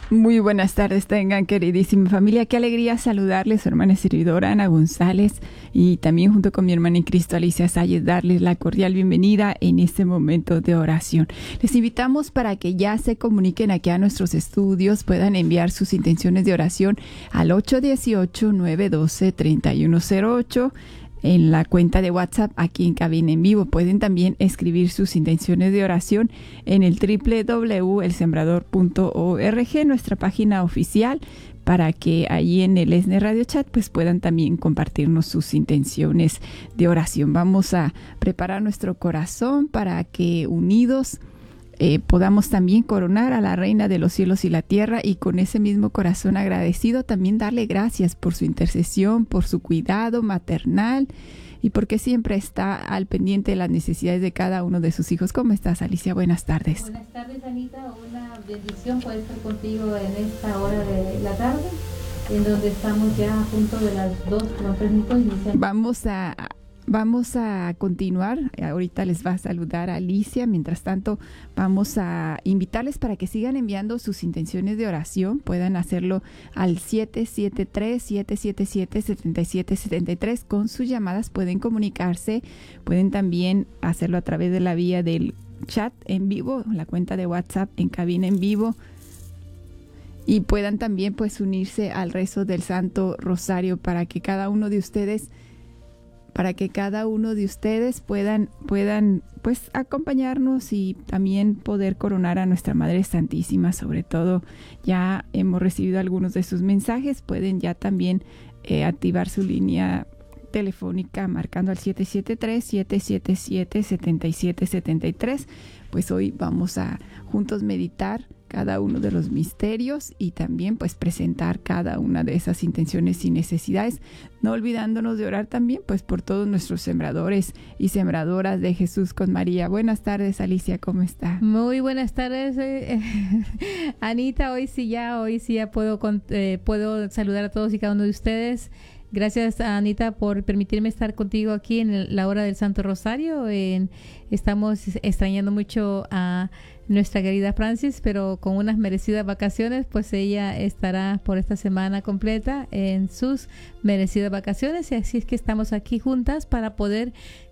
Muy buenas tardes tengan, queridísima familia. Qué alegría saludarles, su hermana servidora Ana González, y también junto con mi hermana en Cristo, Alicia Salles, darles la cordial bienvenida en este momento de oración. Les invitamos para que ya se comuniquen aquí a nuestros estudios, puedan enviar sus intenciones de oración al 818-912-3108. En la cuenta de WhatsApp aquí en Cabina en Vivo. Pueden también escribir sus intenciones de oración en el www.elsembrador.org, nuestra página oficial, para que allí en el ESNE Radio Chat pues puedan también compartirnos sus intenciones de oración. Vamos a preparar nuestro corazón para que unidos podamos también coronar a la Reina de los cielos y la tierra, y con ese mismo corazón agradecido también darle gracias por su intercesión, por su cuidado maternal y porque siempre está al pendiente de las necesidades de cada uno de sus hijos. ¿Cómo estás, Alicia? Buenas tardes. Buenas tardes, Anita. Una bendición poder estar contigo en esta hora de la tarde, en donde estamos ya a punto de las 2, con 3 minutos iniciando. Vamos a continuar. Ahorita les va a saludar Alicia. Mientras tanto, vamos a invitarles para que sigan enviando sus intenciones de oración. Puedan hacerlo al 773-777-7773. Con sus llamadas pueden comunicarse. Pueden también hacerlo a través de la vía del chat en vivo, la cuenta de WhatsApp en Cabina en Vivo. Y puedan también pues unirse al rezo del Santo Rosario para que cada uno de ustedes puedan pues acompañarnos y también poder coronar a nuestra Madre Santísima. Sobre todo, ya hemos recibido algunos de sus mensajes. Pueden ya también activar su línea telefónica marcando al 773-777-7773. Pues hoy vamos a juntos meditar cada uno de los misterios y también pues presentar cada una de esas intenciones y necesidades, no olvidándonos de orar también pues por todos nuestros sembradores y sembradoras de Jesús con María. Buenas tardes, Alicia, ¿cómo está? Muy buenas tardes, Anita. Hoy sí ya puedo saludar a todos y cada uno de ustedes. Gracias, Anita, por permitirme estar contigo aquí en la hora del Santo Rosario. Estamos extrañando mucho a nuestra querida Francis, pero con unas merecidas vacaciones, pues ella estará por esta semana completa en sus merecidas vacaciones, y así es que estamos aquí juntas para poder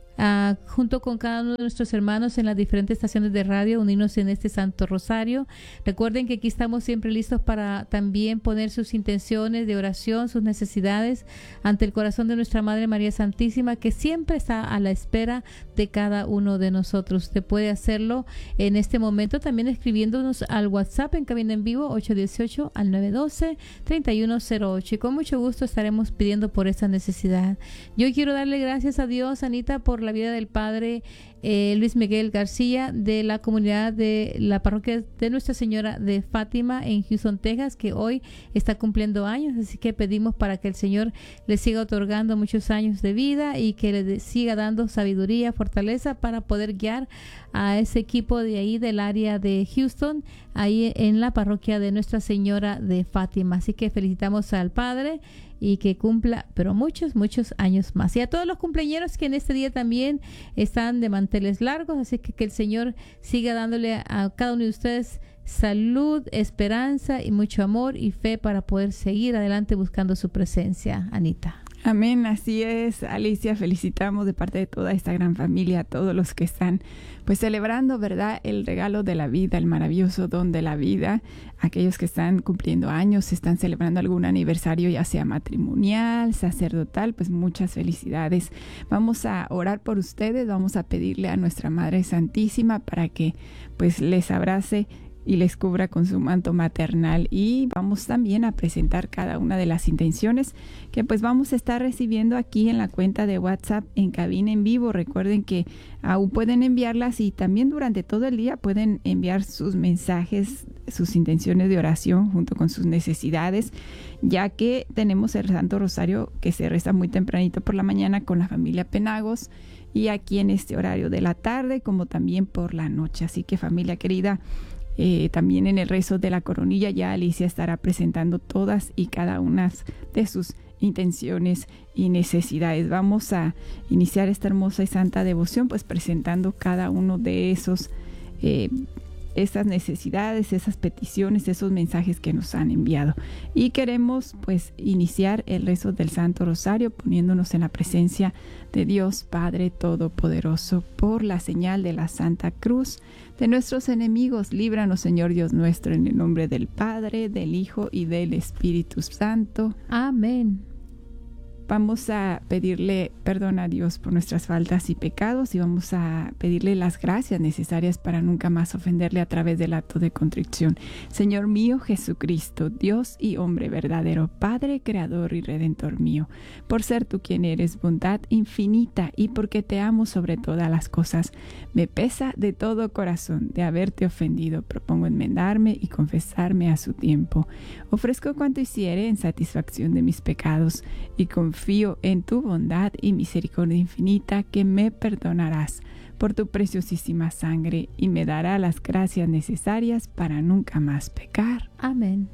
junto con cada uno de nuestros hermanos en las diferentes estaciones de radio, unirnos en este Santo Rosario. Recuerden que aquí estamos siempre listos para también poner sus intenciones de oración, sus necesidades ante el corazón de nuestra Madre María Santísima, que siempre está a la espera de cada uno de nosotros. Usted puede hacerlo en este momento también escribiéndonos al WhatsApp en Cabina en Vivo 818 al 912-3108, y con mucho gusto estaremos pidiendo por esa necesidad. Yo quiero darle gracias a Dios, Anita, por la vida del Padre Luis Miguel García, de la comunidad de la parroquia de Nuestra Señora de Fátima en Houston, Texas, que hoy está cumpliendo años. Así que pedimos para que el Señor le siga otorgando muchos años de vida y que le siga dando sabiduría, fortaleza para poder guiar a ese equipo de ahí del área de Houston, ahí en la parroquia de Nuestra Señora de Fátima. Así que felicitamos al Padre y que cumpla, pero muchos años más. Y a todos los cumpleañeros que en este día también están de manteles largos, así que el Señor siga dándole a cada uno de ustedes salud, esperanza y mucho amor y fe para poder seguir adelante buscando su presencia, Anita. Amén, así es, Alicia. Felicitamos de parte de toda esta gran familia a todos los que están pues celebrando, ¿verdad?, el regalo de la vida, el maravilloso don de la vida. Aquellos que están cumpliendo años, están celebrando algún aniversario, ya sea matrimonial, sacerdotal, pues muchas felicidades. Vamos a orar por ustedes, vamos a pedirle a nuestra Madre Santísima para que pues les abrace y les cubra con su manto maternal, y vamos también a presentar cada una de las intenciones que pues vamos a estar recibiendo aquí en la cuenta de WhatsApp en Cabina en Vivo. Recuerden que aún pueden enviarlas y también durante todo el día pueden enviar sus mensajes, sus intenciones de oración junto con sus necesidades, ya que tenemos el Santo Rosario que se reza muy tempranito por la mañana con la familia Penagos, y aquí en este horario de la tarde como también por la noche. Así que, familia querida, también en el rezo de la coronilla ya Alicia estará presentando todas y cada una de sus intenciones y necesidades. Vamos a iniciar esta hermosa y santa devoción pues presentando cada uno de esos esas necesidades, esas peticiones, esos mensajes que nos han enviado. Y queremos pues iniciar el rezo del Santo Rosario poniéndonos en la presencia de Dios Padre Todopoderoso. Por la señal de la Santa Cruz de nuestros enemigos, líbranos, Señor Dios nuestro, en el nombre del Padre, del Hijo y del Espíritu Santo. Amén. Vamos a pedirle perdón a Dios por nuestras faltas y pecados y vamos a pedirle las gracias necesarias para nunca más ofenderle a través del acto de contrición. Señor mío Jesucristo, Dios y hombre verdadero, Padre, Creador y Redentor mío, por ser tú quien eres bondad infinita y porque te amo sobre todas las cosas, me pesa de todo corazón de haberte ofendido. Propongo enmendarme y confesarme a su tiempo. Ofrezco cuanto hiciere en satisfacción de mis pecados y confío en tu bondad y misericordia infinita que me perdonarás por tu preciosísima sangre y me dará las gracias necesarias para nunca más pecar. Amén.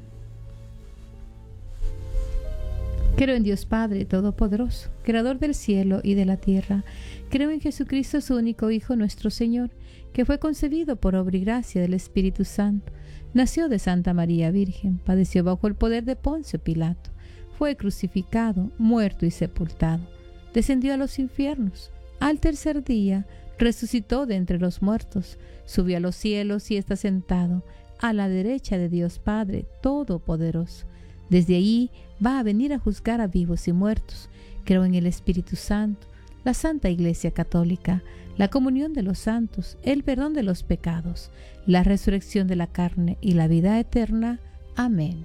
Creo en Dios Padre Todopoderoso, Creador del cielo y de la tierra. Creo en Jesucristo, su único Hijo, nuestro Señor, que fue concebido por obra y gracia del Espíritu Santo. Nació de Santa María Virgen, padeció bajo el poder de Poncio Pilato. Fue crucificado, muerto y sepultado. Descendió a los infiernos. Al tercer día resucitó de entre los muertos. Subió a los cielos y está sentado a la derecha de Dios Padre Todopoderoso. Desde allí va a venir a juzgar a vivos y muertos. Creo en el Espíritu Santo, la Santa Iglesia Católica, la comunión de los santos, el perdón de los pecados, la resurrección de la carne y la vida eterna. Amén.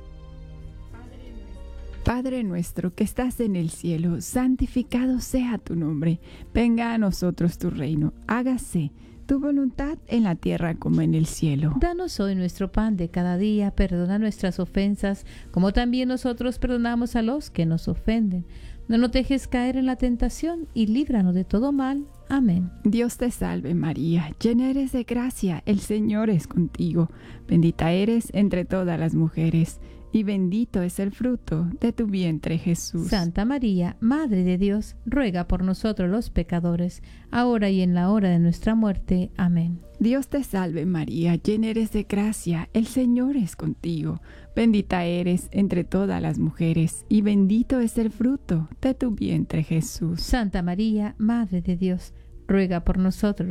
Padre nuestro que estás en el cielo, santificado sea tu nombre. Venga a nosotros tu reino. Hágase tu voluntad en la tierra como en el cielo. Danos hoy nuestro pan de cada día. Perdona nuestras ofensas, como también nosotros perdonamos a los que nos ofenden. No nos dejes caer en la tentación y líbranos de todo mal. Amén. Dios te salve María, llena eres de gracia, el Señor es contigo. Bendita eres entre todas las mujeres y bendito es el fruto de tu vientre, Jesús. Santa María, Madre de Dios, ruega por nosotros los pecadores, ahora y en la hora de nuestra muerte. Amén. Dios te salve María, llena eres de gracia, el Señor es contigo. Bendita eres entre todas las mujeres, y bendito es el fruto de tu vientre, Jesús. Santa María, Madre de Dios, ruega por nosotros